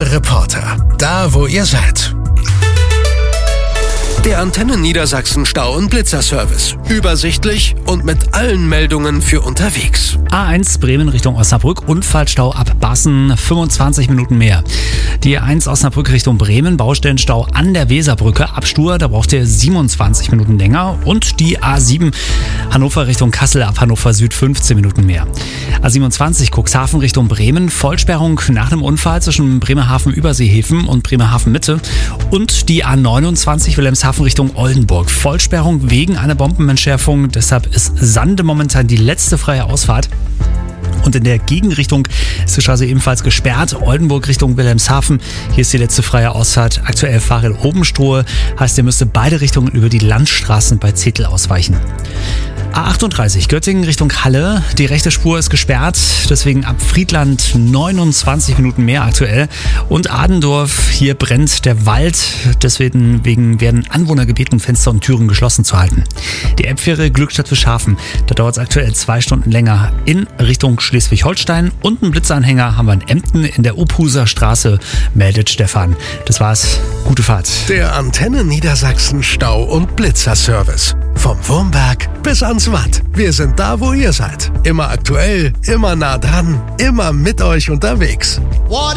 Ihr Reporter, da wo ihr seid. Der Antenne Niedersachsen Stau- und Blitzerservice. Übersichtlich und mit allen Meldungen für unterwegs. A1 Bremen Richtung Osnabrück, Unfallstau ab Bassen, 25 Minuten mehr. Die A1 Osnabrück Richtung Bremen, Baustellenstau an der Weserbrücke, ab Stur, da braucht ihr 27 Minuten länger. Und die A7 Hannover Richtung Kassel, ab Hannover Süd 15 Minuten mehr. A27 Cuxhaven Richtung Bremen, Vollsperrung nach einem Unfall zwischen Bremerhaven Überseehäfen und Bremerhaven Mitte. Und die A29 Wilhelmshaven Richtung Oldenburg, Vollsperrung wegen einer Bombenentschärfung. Deshalb ist Sande momentan die letzte freie Ausfahrt. Und in der Gegenrichtung ist die Straße ebenfalls gesperrt. Oldenburg Richtung Wilhelmshaven. Hier ist die letzte freie Ausfahrt. Aktuell Fahrrad Obenstrohe. Heißt, ihr müsst beide Richtungen über die Landstraßen bei Zetel ausweichen. A38 Göttingen Richtung Halle. Die rechte Spur ist gesperrt. Deswegen ab Friedland 29 Minuten mehr aktuell. Und Adendorf, hier brennt der Wald. Deswegen werden Anwohner gebeten, Fenster und Türen geschlossen zu halten. Die Elbfähre Glückstadt Fischhafen. Da dauert es aktuell 2 Stunden länger in Richtung Schleswig-Holstein. Und einen Blitzanhänger haben wir in Emden in der Uphuser Straße, meldet Stefan. Das war's. Gute Fahrt. Der Antenne Niedersachsen Stau- und Blitzerservice. Vom Wurmberg bis ans Watt. Wir sind da, wo ihr seid. Immer aktuell, immer nah dran, immer mit euch unterwegs.